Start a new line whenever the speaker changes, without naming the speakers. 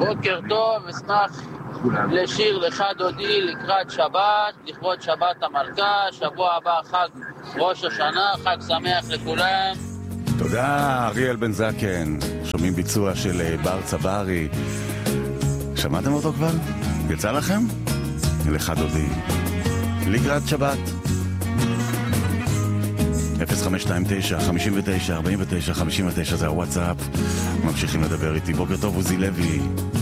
בוקר טוב, אשמח לשיר לך דודי לקראת שבת, לכבוד שבת המלכה, שבוע הבא חג ראש השנה, חג שמח לכולם.
תודה, אריאל בן זקן. שומעים ביצוע של בר צברי. שמעתם אותו כבר? יצא לכם? לך דודי לקראת שבת. 0529-59-49-59 זה הוואטסאפ. ממשיכים לדבר איתי. בוקר טוב, עוזי לוי.